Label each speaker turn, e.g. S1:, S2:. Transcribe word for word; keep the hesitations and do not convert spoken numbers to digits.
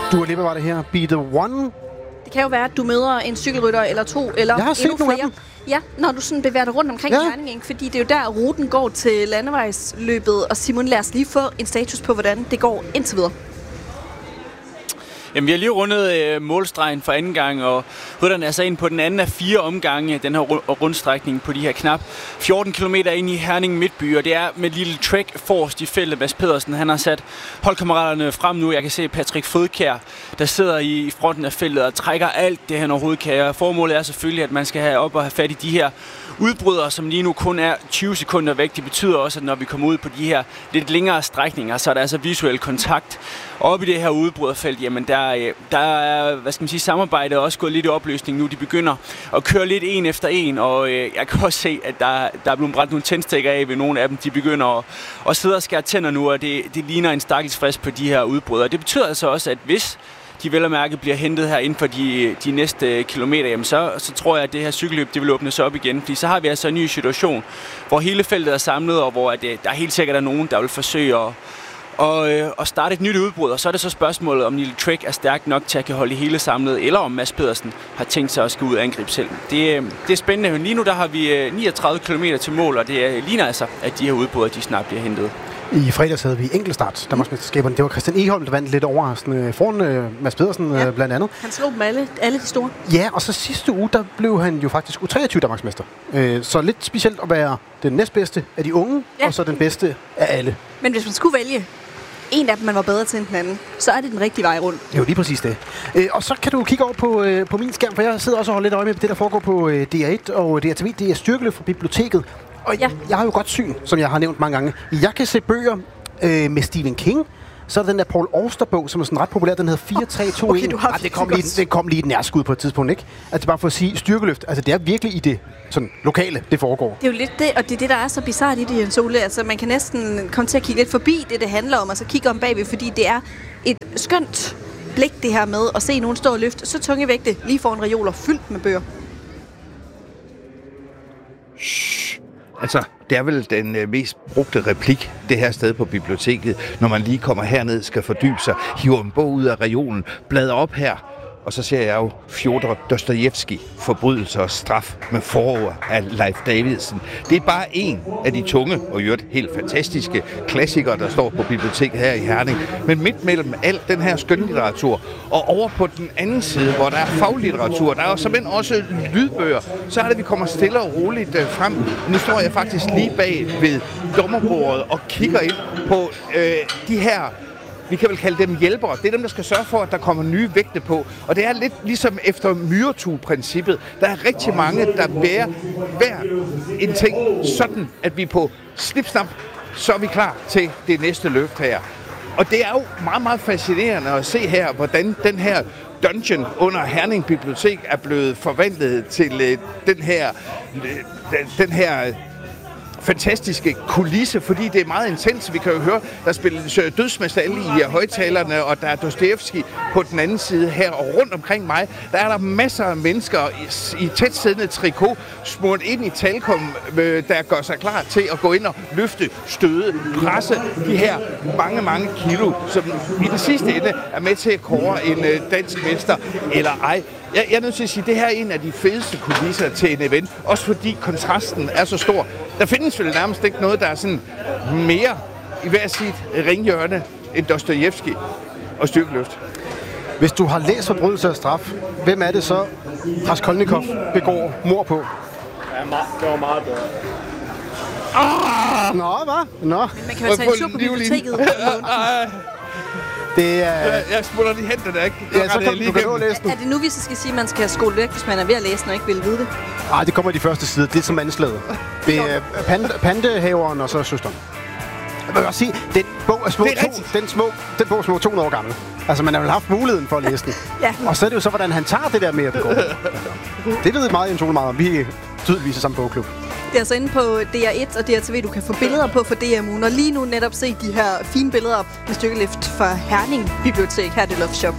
S1: Dua Lipa var det her. Be the One.
S2: Det kan jo være, at du møder en cykelrytter eller to, eller
S1: Jeg har set
S2: endnu
S1: nogle af
S2: flere.
S1: dem.
S2: Ja, når du sådan bevæger dig rundt omkring
S1: Ja.
S2: Herning, ikke? Fordi det er jo der, ruten går til landevejsløbet. Og Simon, lad os lige få en status på, hvordan det går indtil videre.
S3: Jamen, vi har lige rundet øh, målstregen for anden gang, og rytterne er så ind på den anden af fire omgange, den her rund- rundstrækning på de her knap fjorten kilometer ind i Herning Midtby, og det er med et lille trek forrest i feltet. Mads Pedersen, han har sat holdkammeraterne frem nu. Jeg kan se Patrick Fodkjær, der sidder i fronten af feltet og trækker alt det, han overhovedet kan. Formålet er selvfølgelig, at man skal have op og have fat i de her udbrydere, som lige nu kun er tyve sekunder væk. Det betyder også, at når vi kommer ud på de her lidt længere strækninger, så er der altså visuel kontakt. Og oppe i det her udbryderfelt, jamen der, der er, hvad skal man sige, samarbejdet også gået lidt i opløsning nu. De begynder at køre lidt en efter en, og øh, jeg kan også se, at der, der er blevet brændt nogle tændstikker af ved nogle af dem. De begynder at, at sidde og skære tænder nu, og det, det ligner en stakkels frist på de her udbrydere. Det betyder altså også, at hvis de vel og mærke bliver hentet her inden for de, de næste kilometer, jamen så, så tror jeg, at det her cykelløb det vil åbnes op igen. Fordi så har vi altså en ny situation, hvor hele feltet er samlet, og hvor det, der er helt sikkert er nogen, der vil forsøge at, og, øh, og starte et nyt udbrud. Og så er det så spørgsmålet, om Lille Trek er stærk nok til at kan holde det hele samlet, eller om Mads Pedersen har tænkt sig at skal ud og angribe selv. Det, det er spændende. Lige nu der har vi niogtredive kilometer til mål, og det ligner altså, at de her udbrud de snart bliver hentet.
S1: I fredags havde vi enkeltstart, Danmarksmesterskaberne. Det var Christian Egholm, der vandt lidt overraskende foran øh, Mads Pedersen ja. øh, blandt andet.
S2: Han slog dem alle, alle de store.
S1: Ja, og så sidste uge, der blev han jo faktisk U treogtyve Danmarksmester. Øh, så lidt specielt at være den næstbedste af de unge, ja. og så den bedste af alle.
S2: Men hvis man skulle vælge en af dem, man var bedre til end den anden, så er det den rigtige vej rundt.
S1: Det er jo lige præcis det. Øh, og så kan du kigge over på, øh, på min skærm, for jeg sidder også og holder lidt øje med det, der foregår på øh, D R et og D R T V. Det er styrkeløft fra biblioteket. Og ja. jeg har jo godt syn, som jeg har nævnt mange gange. Jeg kan se bøger øh, med Stephen King. Så er der den der Paul Auster-bog, som er sådan ret populær. Den hedder fire tre to en.
S2: Okay, du har
S1: ah, det kom lige, den kom lige et nærskud på et tidspunkt, ikke? Altså bare for at sige styrkeløft. Altså det er virkelig i det sådan lokale, det foregår.
S2: Det er jo lidt det, og det er det, der er så bizarrt i det, Jens Ole. Altså man kan næsten komme til at kigge lidt forbi det, det handler om, og så kigge om bagved, fordi det er et skønt blik, det her med at se nogen stå og løfte så tunge vægte lige foran reoler fyldt med bøger.
S4: Shh. Altså, det er vel den øh, mest brugte replik, det her sted på biblioteket, når man lige kommer herned, skal fordybe sig, hiver en bog ud af reolen, bladrer op her, og så ser jeg jo Fjodor Dostojevskij, Forbrydelse og straf med forord af Leif Davidsen. Det er bare en af de tunge og i øvrigt helt fantastiske klassikere, der står på biblioteket her i Herning. Men midt mellem alt den her skønlitteratur, og over på den anden side, hvor der er faglitteratur, der er jo simpelthen også lydbøger, så er det, vi kommer stille og roligt frem. Nu står jeg faktisk lige bag ved dommerbordet og kigger ind på øh, de her, vi kan vel kalde dem hjælpere. Det er dem, der skal sørge for, at der kommer nye vægte på. Og det er lidt ligesom efter myretue-princippet. Der er rigtig mange, der bærer hver en ting sådan, at vi på snip-snap, så er vi klar til det næste løft her. Og det er jo meget, meget fascinerende at se her, hvordan den her dungeon under Herning Bibliotek er blevet forvandlet til øh, den her, øh, den her fantastiske kulisse, fordi det er meget intens. Vi kan jo høre, der spilles dødsmetal i højtalerne, og der er Dostojevskij på den anden side her, og rundt omkring mig, der er der masser af mennesker i, i tætsiddende trikot, smurt ind i talkum, der gør sig klar til at gå ind og løfte, støde, presse de her mange, mange kilo, som i det sidste ende er med til at kåre en dansk mester, eller ej. Jeg, jeg er nødt til at sige, at det her er en af de fedeste kulisser til en event, også fordi kontrasten er så stor. Der findes vel nærmest ikke noget, der er sådan mere i hver sit ringhjørne end Dostojevskij og styrkeløft.
S1: Hvis du har læst Forbrydelse og straf, hvem er det så, Raskolnikov begår mord på?
S5: Ja, det var meget bedre.
S1: Ah! Nå, hvad? Nå.
S2: Men man kan jo tage en tur på biblioteket.
S1: Det er...
S4: Jeg, jeg smutter lige hen, den er ikke.
S1: Ja, så kan du kan nå læse den.
S2: Er det nu, vi så skal sige, at man skal skole væk, hvis man er ved at læse den og ikke vil vide det?
S1: Nej, det kommer i de første sider. Det er som anslaget. Det er pande, pandehaveren og så søsteren. Jeg vil også sige, den bog er små, to, den, små, den bog er små to hundrede år gammel. Altså, man har vel haft muligheden for at læse den.
S2: Ja.
S1: Og så er det jo så, hvordan han tager det der med at begå. Det ved meget Jens Ole meget om. Vi er tydeligvis i samme bogklub.
S2: Det er altså inde på D R et og D R T V, du kan få billeder på for D M U'en. Og lige nu netop se de her fine billeder med stykkeløft fra Herning Bibliotek. Her er det Love Shop.